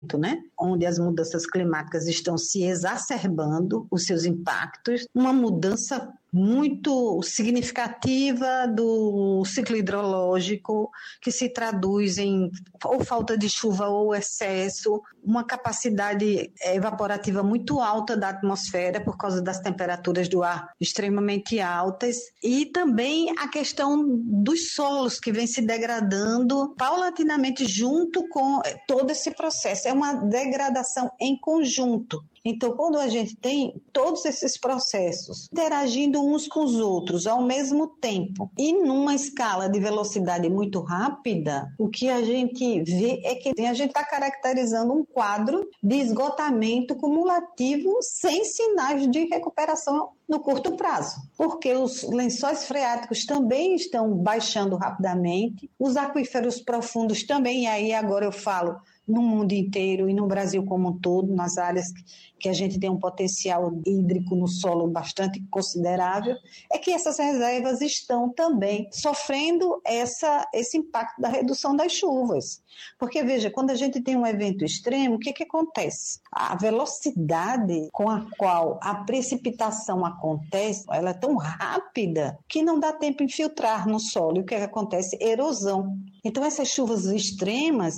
né? Onde as mudanças climáticas estão se exacerbando, os seus impactos, uma mudança muito significativa do ciclo hidrológico, que se traduz em ou falta de chuva ou excesso, uma capacidade evaporativa muito alta da atmosfera por causa das temperaturas do ar extremamente altas, e também a questão dos solos que vem se degradando paulatinamente junto com todo esse processo. É uma degradação em conjunto. Então, quando a gente tem todos esses processos interagindo uns com os outros ao mesmo tempo e numa escala de velocidade muito rápida, o que a gente vê é que a gente está caracterizando um quadro de esgotamento cumulativo sem sinais de recuperação no curto prazo, porque os lençóis freáticos também estão baixando rapidamente, os aquíferos profundos também, e aí agora eu falo no mundo inteiro e no Brasil como um todo, nas áreas que a gente tem um potencial hídrico no solo bastante considerável, é que essas reservas estão também sofrendo esse impacto da redução das chuvas. Porque, veja, quando a gente tem um evento extremo, o que acontece? A velocidade com a qual a precipitação acontece, ela é tão rápida que não dá tempo de infiltrar no solo. E o que acontece? Erosão. Então, essas chuvas extremas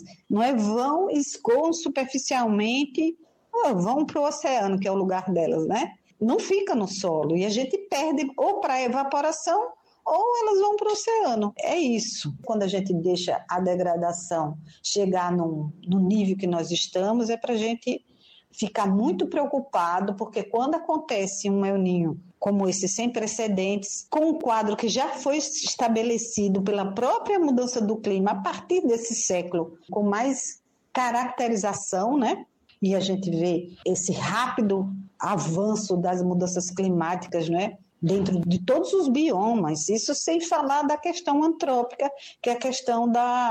vão e escoam superficialmente, vão para o oceano, que é o lugar delas, né? Não fica no solo. E a gente perde ou para a evaporação ou elas vão para o oceano. É isso. Quando a gente deixa a degradação chegar no nível que nós estamos, é para a gente ficar muito preocupado, porque quando acontece um El Niño como esse sem precedentes, com um quadro que já foi estabelecido pela própria mudança do clima a partir desse século, com mais caracterização, né? E a gente vê esse rápido avanço das mudanças climáticas, né? Dentro de todos os biomas, isso sem falar da questão antrópica, que é a questão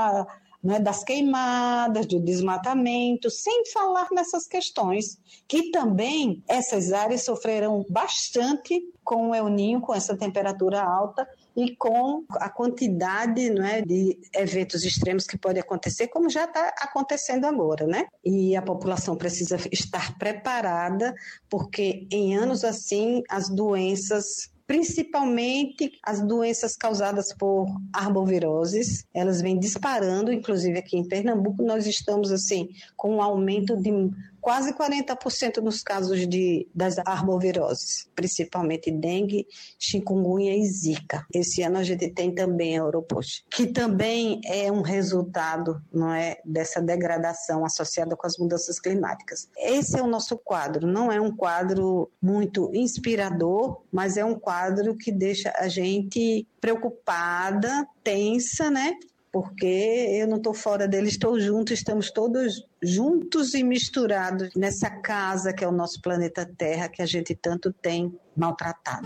das queimadas, do desmatamento, sem falar nessas questões, que também essas áreas sofrerão bastante com o El Niño, com essa temperatura alta e com a quantidade, de eventos extremos que podem acontecer, como já está acontecendo agora, né? E a população precisa estar preparada, porque em anos assim, as doenças, principalmente as doenças causadas por arboviroses, elas vêm disparando. Inclusive aqui em Pernambuco nós estamos assim com um aumento de quase 40% nos casos das arboviroses, principalmente dengue, chikungunya e zika. Esse ano a gente tem também a Europost, que também é um resultado, dessa degradação associada com as mudanças climáticas. Esse é o nosso quadro, não é um quadro muito inspirador, mas é um quadro que deixa a gente preocupada, tensa, né? Porque eu não estou fora dele, estou junto, estamos todos juntos e misturados nessa casa que é o nosso planeta Terra, que a gente tanto tem maltratado.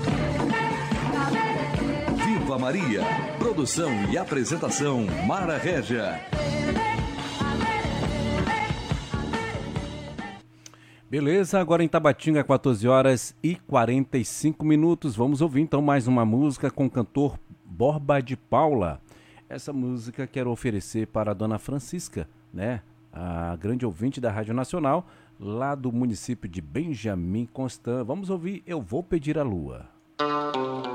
Viva Maria! Produção e apresentação, Mara Régia. Beleza, agora em Tabatinga, 14h45. Vamos ouvir então mais uma música com o cantor Borba de Paula. Essa música quero oferecer para a dona Francisca, né? A grande ouvinte da Rádio Nacional, lá do município de Benjamin Constant. Vamos ouvir Eu Vou Pedir a Lua.